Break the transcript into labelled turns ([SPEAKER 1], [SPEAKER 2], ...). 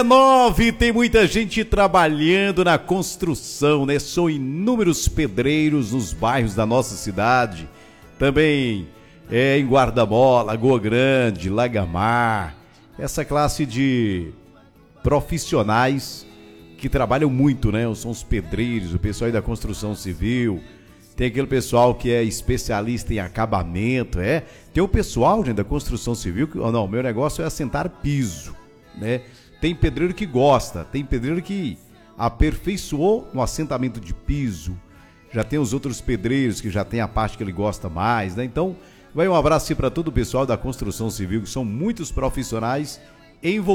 [SPEAKER 1] Tem muita gente trabalhando na construção, né? São inúmeros pedreiros nos bairros da nossa cidade. Também em Guarda-Mola, Lagoa Grande, Lagamar. Essa classe de profissionais que trabalham muito, né? São os pedreiros, o pessoal aí da construção civil. Tem aquele pessoal que é especialista em acabamento, Tem o pessoal, gente, da construção civil que, não, meu negócio é assentar piso, né? Tem pedreiro que gosta, tem pedreiro que aperfeiçoou no assentamento de piso. Já tem os outros pedreiros que já tem a parte que ele gosta mais, né? Então, vai um abraço para todo o pessoal da construção civil, que são muitos profissionais envolvidos